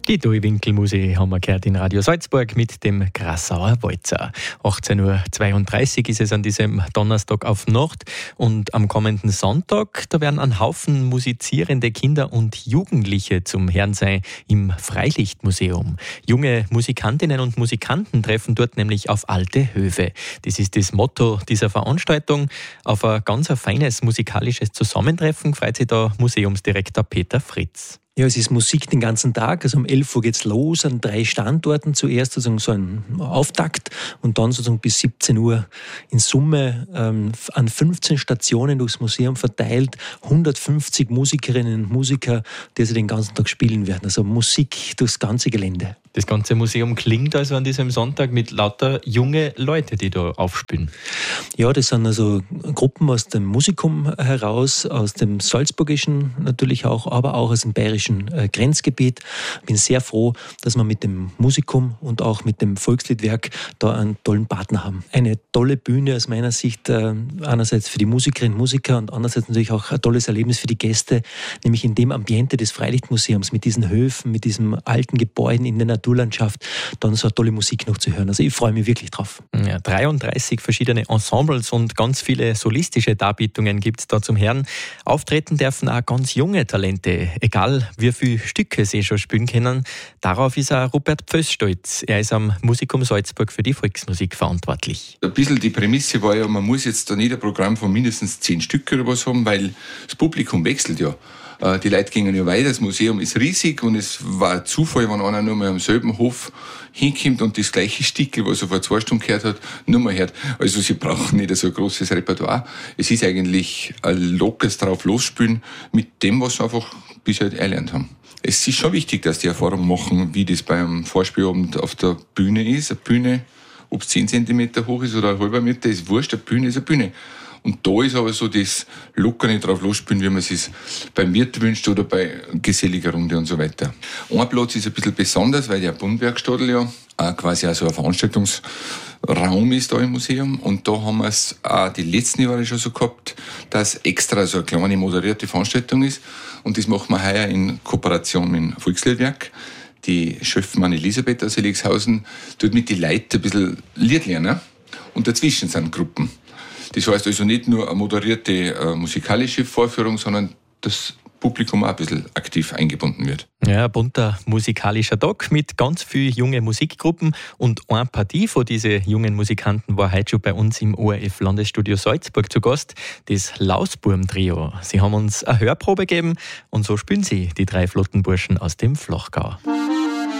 Die Durchwinkelmusik haben wir gehört in Radio Salzburg mit dem Grassauer Walzer. 18.32 Uhr ist es an diesem Donnerstag auf Nacht und am kommenden Sonntag, da werden ein Haufen musizierende Kinder und Jugendliche zum Hören sein im Freilichtmuseum. Junge Musikantinnen und Musikanten treffen dort nämlich auf alte Höfe. Das ist das Motto dieser Veranstaltung. Auf ein ganz feines musikalisches Zusammentreffen freut sich der Museumsdirektor Peter Fritz. Ja, es ist Musik den ganzen Tag. Also um 11 Uhr geht's los an 3 Standorten. Zuerst sozusagen so ein Auftakt und dann sozusagen bis 17 Uhr in Summe an 15 Stationen durchs Museum verteilt. 150 Musikerinnen und Musiker, die also den ganzen Tag spielen werden. Also Musik durchs ganze Gelände. Das ganze Museum klingt also an diesem Sonntag mit lauter junge Leute, die da aufspielen. Ja, das sind also Gruppen aus dem Musikum heraus, aus dem Salzburgischen natürlich auch, aber auch aus dem bayerischen Grenzgebiet. Ich bin sehr froh, dass wir mit dem Musikum und auch mit dem Volksliedwerk da einen tollen Partner haben. Eine tolle Bühne aus meiner Sicht, einerseits für die Musikerinnen und Musiker und andererseits natürlich auch ein tolles Erlebnis für die Gäste, nämlich in dem Ambiente des Freilichtmuseums, mit diesen Höfen, mit diesen alten Gebäuden in der Naturlandschaft, dann so eine tolle Musik noch zu hören. Also ich freue mich wirklich drauf. Ja, 33 verschiedene Ensembles und ganz viele solistische Darbietungen gibt es da zum Hören. Auftreten dürfen auch ganz junge Talente, egal wie viele Stücke sie schon spielen können. Darauf ist auch Rupert Pföss stolz. Er ist am Musikum Salzburg für die Volksmusik verantwortlich. Ein bisschen die Prämisse war ja, man muss jetzt da nicht ein Programm von mindestens 10 Stück oder was haben, weil das Publikum wechselt ja. Die Leute gehen ja weiter, das Museum ist riesig und es war ein Zufall, wenn einer nur mal am selben Hof hinkommt und das gleiche Stickel, was er vor 2 Stunden gehört hat, nur mal hört. Also sie brauchen nicht so ein großes Repertoire. Es ist eigentlich ein lockeres drauf losspielen mit dem, was sie einfach bisher erlernt haben. Es ist schon wichtig, dass die Erfahrung machen, wie das beim Vorspielabend auf der Bühne ist. Eine Bühne, ob es 10 cm hoch ist oder ein halber Meter, ist wurscht, eine Bühne ist eine Bühne. Und da ist aber so das Lockere drauf losspielen, wie man es sich beim Wirt wünscht oder bei geselliger Runde und so weiter. Ein Platz ist ein bisschen besonders, weil der Bundwerkstadel ja quasi auch so ein Veranstaltungsraum ist da im Museum. Und da haben wir es auch die letzten Jahre schon so gehabt, dass extra so eine kleine moderierte Veranstaltung ist. Und das machen wir heuer in Kooperation mit dem Volksliedwerk. Die Schöffmann Elisabeth aus Helixhausen tut mit den Leuten ein bisschen Lied lernen. Und dazwischen sind Gruppen. Das heißt also nicht nur eine moderierte musikalische Vorführung, sondern das Publikum auch ein bisschen aktiv eingebunden wird. Ja, ein bunter musikalischer Tag mit ganz vielen jungen Musikgruppen und eine Partie von diesen jungen Musikanten war heute schon bei uns im ORF-Landesstudio Salzburg zu Gast, das Lausburm-Trio. Sie haben uns eine Hörprobe gegeben und so spielen sie, die 3 flotten Burschen aus dem Flachgau.